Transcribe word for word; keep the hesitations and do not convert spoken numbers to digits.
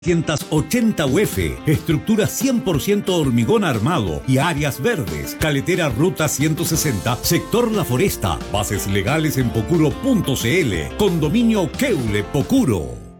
trescientos ochenta U F, estructura cien por ciento hormigón armado y áreas verdes. Caletera Ruta ciento sesenta, sector La Foresta. Bases legales en pocuro punto c l. Condominio Keule Pocuro.